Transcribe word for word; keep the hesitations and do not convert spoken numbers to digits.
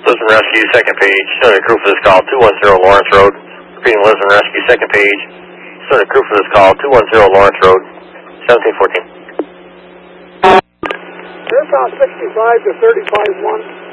Lisbon Rescue, second page. Send a crew for this call, two one zero Lawrence Road. Repeating Lisbon Rescue, second page. Send a crew for this call, two one zero Lawrence Road, seventeen fourteen. Airbound sixty-five to thirty-five one.